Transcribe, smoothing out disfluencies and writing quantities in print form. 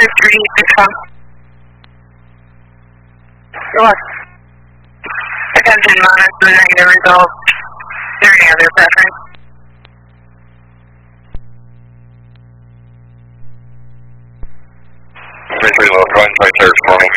5361. You're welcome. Attention, monitor the negative results. Is there any other preference? Pretty low, drawing by chairs for me.